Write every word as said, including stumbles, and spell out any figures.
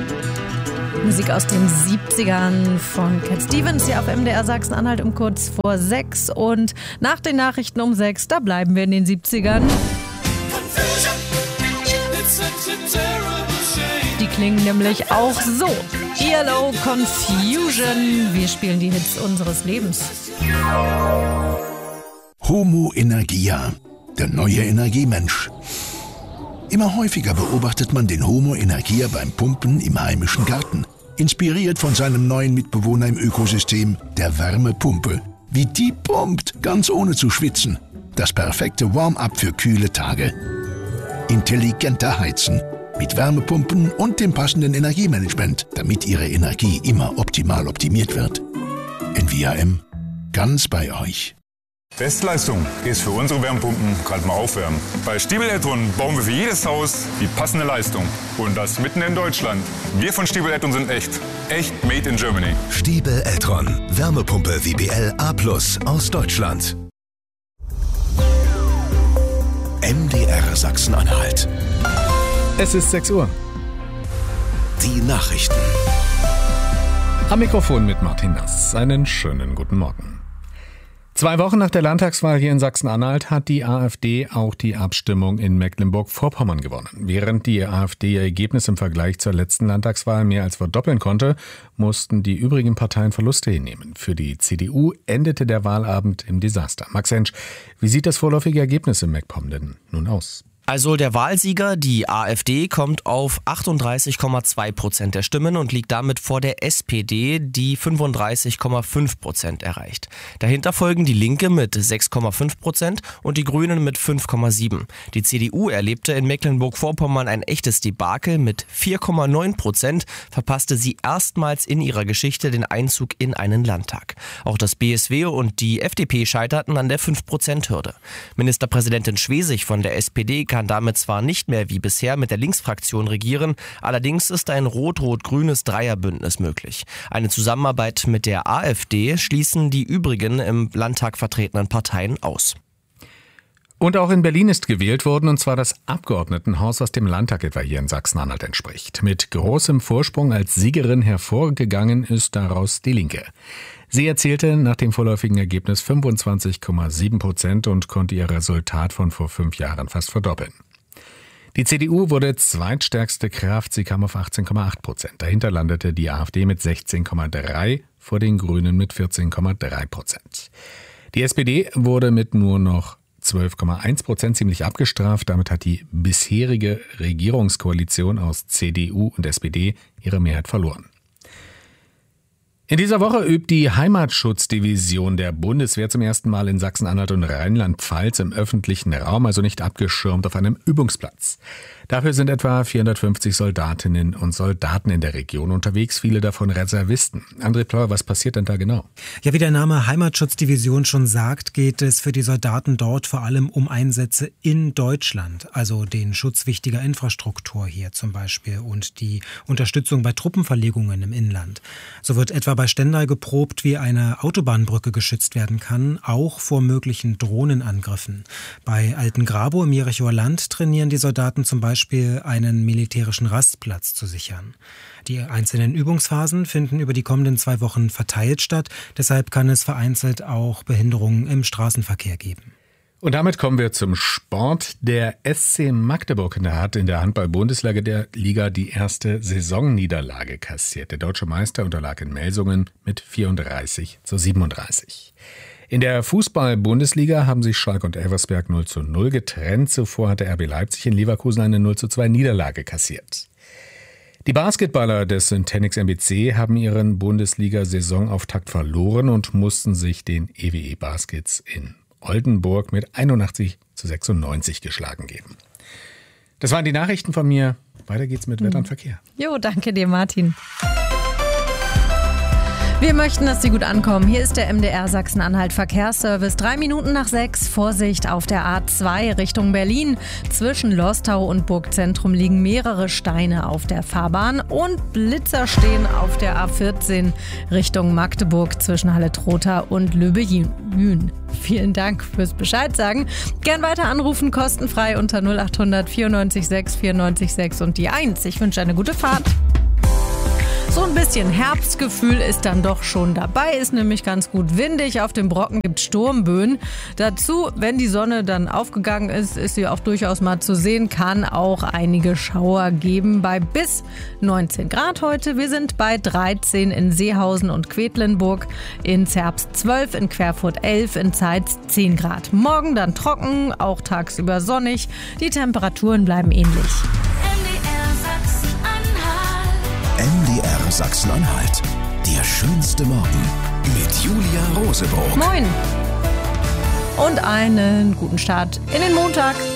Musik aus den siebzigern von Cat Stevens hier auf M D R Sachsen-Anhalt um kurz vor sechs. Und nach den Nachrichten um sechs, da bleiben wir in den siebzigern. Die klingen nämlich auch so. E L O Confusion. Wir spielen die Hits unseres Lebens. Homo Energia, der neue Energiemensch. Immer häufiger beobachtet man den Homo Energia beim Pumpen im heimischen Garten. Inspiriert von seinem neuen Mitbewohner im Ökosystem, der Wärmepumpe. Wie die pumpt, ganz ohne zu schwitzen. Das perfekte Warm-up für kühle Tage. Intelligenter Heizen. Mit Wärmepumpen und dem passenden Energiemanagement, damit Ihre Energie immer optimal optimiert wird. N V A M, ganz bei euch. Bestleistung ist für unsere Wärmepumpen gerade mal aufwärmen. Bei Stiebel Eltron bauen wir für jedes Haus die passende Leistung. Und das mitten in Deutschland. Wir von Stiebel Eltron sind echt. Echt made in Germany. Stiebel Eltron. Wärmepumpe W B L A plus aus Deutschland. M D R Sachsen-Anhalt. Es ist sechs Uhr. Die Nachrichten. Am Mikrofon mit Martin Nass. Einen schönen guten Morgen. Zwei Wochen nach der Landtagswahl hier in Sachsen-Anhalt hat die AfD auch die Abstimmung in Mecklenburg-Vorpommern gewonnen. Während die AfD ihr Ergebnis im Vergleich zur letzten Landtagswahl mehr als verdoppeln konnte, mussten die übrigen Parteien Verluste hinnehmen. Für die C D U endete der Wahlabend im Desaster. Max Hensch, wie sieht das vorläufige Ergebnis im MacPom denn nun aus? Also der Wahlsieger, die AfD, kommt auf achtunddreißig Komma zwei Prozent der Stimmen und liegt damit vor der S P D, die fünfunddreißig Komma fünf Prozent erreicht. Dahinter folgen die Linke mit sechs Komma fünf Prozent und die Grünen mit fünf Komma sieben. Die C D U erlebte in Mecklenburg-Vorpommern ein echtes Debakel. Mit vier Komma neun Prozent verpasste sie erstmals in ihrer Geschichte den Einzug in einen Landtag. Auch das B S W und die F D P scheiterten an der fünf Prozent Hürde. Ministerpräsidentin Schwesig von der S P D kann damit zwar nicht mehr wie bisher mit der Linksfraktion regieren, allerdings ist ein rot-rot-grünes Dreierbündnis möglich. Eine Zusammenarbeit mit der AfD schließen die übrigen im Landtag vertretenen Parteien aus. Und auch in Berlin ist gewählt worden, und zwar das Abgeordnetenhaus, was dem Landtag etwa hier in Sachsen-Anhalt entspricht. Mit großem Vorsprung als Siegerin hervorgegangen ist daraus die Linke. Sie erzielte nach dem vorläufigen Ergebnis fünfundzwanzig Komma sieben Prozent und konnte ihr Resultat von vor fünf Jahren fast verdoppeln. Die C D U wurde zweitstärkste Kraft, sie kam auf achtzehn Komma acht Prozent. Dahinter landete die AfD mit sechzehn Komma drei, vor den Grünen mit vierzehn Komma drei Prozent. Die S P D wurde mit nur noch zwölf Komma eins Prozent ziemlich abgestraft. Damit hat die bisherige Regierungskoalition aus C D U und S P D ihre Mehrheit verloren. In dieser Woche übt die Heimatschutzdivision der Bundeswehr zum ersten Mal in Sachsen-Anhalt und Rheinland-Pfalz im öffentlichen Raum, also nicht abgeschirmt auf einem Übungsplatz. Dafür sind etwa vierhundertfünfzig Soldatinnen und Soldaten in der Region unterwegs, viele davon Reservisten. André Pleuer, was passiert denn da genau? Ja, wie der Name Heimatschutzdivision schon sagt, geht es für die Soldaten dort vor allem um Einsätze in Deutschland, also den Schutz wichtiger Infrastruktur hier zum Beispiel und die Unterstützung bei Truppenverlegungen im Inland. So wird etwa bei Stendal geprobt, wie eine Autobahnbrücke geschützt werden kann, auch vor möglichen Drohnenangriffen. Bei Altengrabo im Jerichoer Land trainieren die Soldaten zum Beispiel einen militärischen Rastplatz zu sichern. Die einzelnen Übungsphasen finden über die kommenden zwei Wochen verteilt statt, deshalb kann es vereinzelt auch Behinderungen im Straßenverkehr geben. Und damit kommen wir zum Sport. Der S C Magdeburg hat in der Handball-Bundesliga der Liga die erste Saisonniederlage kassiert. Der deutsche Meister unterlag in Melsungen mit vierunddreißig zu siebenunddreißig. In der Fußball-Bundesliga haben sich Schalke und Elversberg null zu null getrennt. Zuvor hatte R B Leipzig in Leverkusen eine null zu zwei Niederlage kassiert. Die Basketballer des Syntenix M B C haben ihren Bundesliga-Saisonauftakt verloren und mussten sich den E W E Baskets in Oldenburg mit einundachtzig zu sechsundneunzig geschlagen geben. Das waren die Nachrichten von mir. Weiter geht's mit Wetter und Verkehr. Jo, danke dir, Martin. Wir möchten, dass Sie gut ankommen. Hier ist der M D R Sachsen-Anhalt Verkehrsservice. Drei Minuten nach sechs. Vorsicht auf der A zwei Richtung Berlin. Zwischen Lostau und Burgzentrum liegen mehrere Steine auf der Fahrbahn und Blitzer stehen auf der A vierzehn Richtung Magdeburg zwischen Halle-Trotha und Löbe-Jün. Vielen Dank fürs Bescheid sagen. Gern weiter anrufen, kostenfrei unter null acht hundert vierundneunzig sechs vierundneunzig sechs und die eins. Ich wünsche eine gute Fahrt. So ein bisschen Herbstgefühl ist dann doch schon dabei, ist nämlich ganz gut windig. Auf dem Brocken gibt es Sturmböen. Dazu, wenn die Sonne dann aufgegangen ist, ist sie auch durchaus mal zu sehen, kann auch einige Schauer geben bei bis neunzehn Grad heute. Wir sind bei dreizehn in Seehausen und Quedlinburg, in Zerbst zwölf, in Querfurt elf, in Zeitz zehn Grad. Morgen dann trocken, auch tagsüber sonnig. Die Temperaturen bleiben ähnlich. M D R Sachsen-Anhalt. Der schönste Morgen mit Julia Rosebrock. Moin und einen guten Start in den Montag.